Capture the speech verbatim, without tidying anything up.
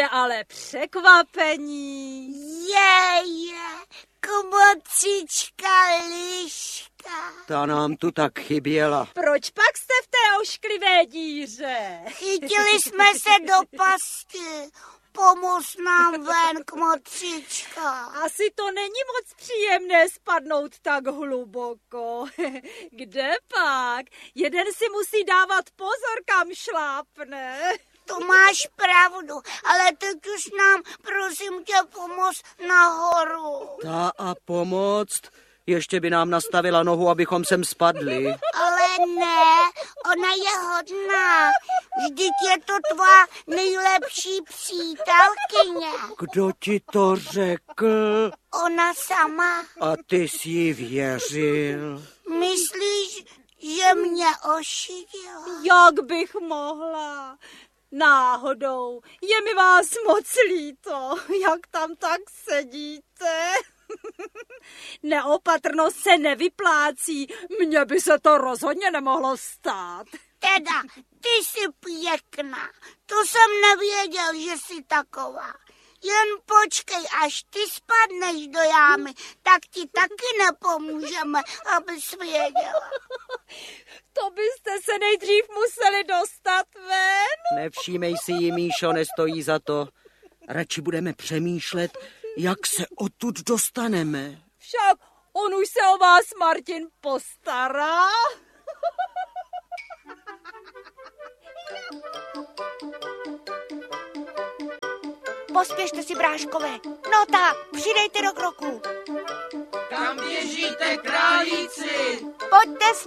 je ale překvapení. Je, je, kmotřička Liška. Ta nám tu tak chyběla. Proč pak jste v té ošklivé díře? Chytili jsme se do pasti. Pomoz nám ven, kmotřička. Asi to není moc příjemné spadnout tak hluboko. Kde pak? Jeden si musí dávat pozor, kam šlápne. To máš pravdu, ale teď už nám, prosím tě, pomoz nahoru. Ta a pomoct? Ještě by nám nastavila nohu, abychom sem spadli. Ale ne, ona je hodná. Vždyť je to tvá nejlepší přítelkyně. Kdo ti to řekl? Ona sama. A ty jsi jí věřil? Myslíš, že mě ošidila? Jak bych mohla? Náhodou, je mi vás moc líto, jak tam tak sedíte. Neopatrnost se nevyplácí, mně by se to rozhodně nemohlo stát. Teda, ty jsi pěkná, to jsem nevěděl, že jsi taková. Jen počkej, až ty spadneš do jámy, tak ti taky nepomůžeme, abys věděla. To byste se nejdřív museli dostat ven. Nevšímej si jí, Míšo, nestojí za to. Radši budeme přemýšlet, jak se odtud dostaneme. Však on už se o vás, Martin, postará. Pospěšte si, bráškové. No tak, přidejte do kroku. Kam běžíte, králíci? Pojďte s